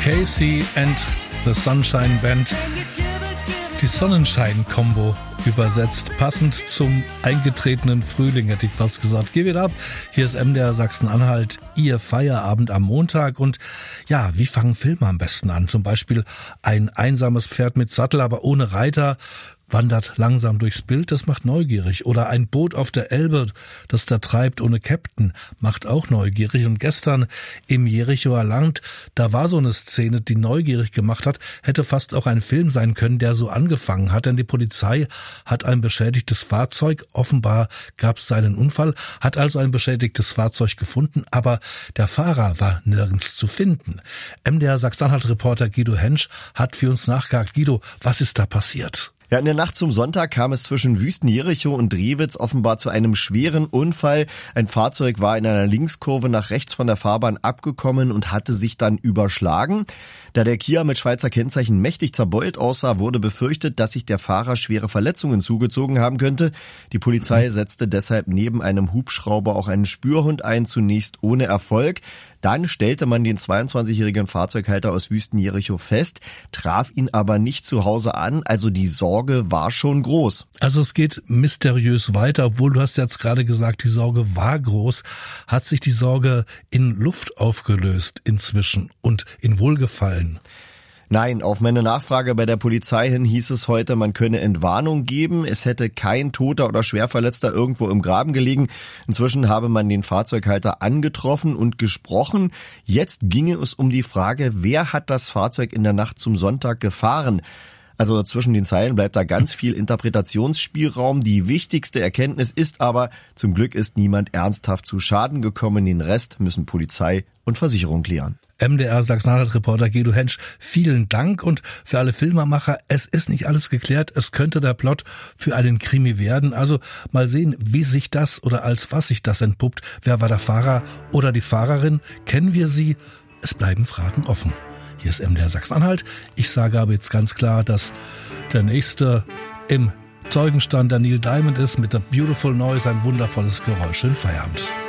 Casey and the Sunshine Band. Die Sonnenschein-Kombo übersetzt, passend zum eingetretenen Frühling, hätte ich fast gesagt. Give it up. Hier ist MDR Sachsen-Anhalt, Ihr Feierabend am Montag. Und ja, wie fangen Filme am besten an? Zum Beispiel ein einsames Pferd mit Sattel, aber ohne Reiter, wandert langsam durchs Bild, das macht neugierig. Oder ein Boot auf der Elbe, das da treibt ohne Captain, macht auch neugierig. Und gestern im Jerichoer Land, da war so eine Szene, die neugierig gemacht hat, hätte fast auch ein Film sein können, der so angefangen hat. Denn die Polizei hat ein beschädigtes Fahrzeug, offenbar gab es einen Unfall, hat also ein beschädigtes Fahrzeug gefunden, aber der Fahrer war nirgends zu finden. MDR Sachsen-Anhalt-Reporter Guido Hensch hat für uns nachgehakt. Guido, was ist da passiert? Ja, in der Nacht zum Sonntag kam es zwischen Wüsten-Jerichow und Drewitz offenbar zu einem schweren Unfall. Ein Fahrzeug war in einer Linkskurve nach rechts von der Fahrbahn abgekommen und hatte sich dann überschlagen. Da der Kia mit Schweizer Kennzeichen mächtig zerbeult aussah, wurde befürchtet, dass sich der Fahrer schwere Verletzungen zugezogen haben könnte. Die Polizei setzte deshalb neben einem Hubschrauber auch einen Spürhund ein, zunächst ohne Erfolg. Dann stellte man den 22-jährigen Fahrzeughalter aus Wüsten-Jerichow fest, traf ihn aber nicht zu Hause an, also die Sorge war schon groß. Also es geht mysteriös weiter, obwohl du hast jetzt gerade gesagt, die Sorge war groß. Hat sich die Sorge in Luft aufgelöst inzwischen und in Wohlgefallen? Nein, auf meine Nachfrage bei der Polizei hin hieß es heute, man könne Entwarnung geben. Es hätte kein Toter oder Schwerverletzter irgendwo im Graben gelegen. Inzwischen habe man den Fahrzeughalter angetroffen und gesprochen. Jetzt ginge es um die Frage, wer hat das Fahrzeug in der Nacht zum Sonntag gefahren? Also zwischen den Zeilen bleibt da ganz viel Interpretationsspielraum. Die wichtigste Erkenntnis ist aber, zum Glück ist niemand ernsthaft zu Schaden gekommen. Den Rest müssen Polizei und Versicherung klären. MDR Sachsen-Anhalt-Reporter Guido Hensch, vielen Dank. Und für alle Filmemacher, es ist nicht alles geklärt. Es könnte der Plot für einen Krimi werden. Also mal sehen, wie sich das oder als was sich das entpuppt. Wer war der Fahrer oder die Fahrerin? Kennen wir sie? Es bleiben Fragen offen. Hier ist MDR Sachsen-Anhalt. Ich sage aber jetzt ganz klar, dass der nächste im Zeugenstand der Neil Diamond ist mit der Beautiful Noise, ein wundervolles Geräusch. Schönen Feierabend.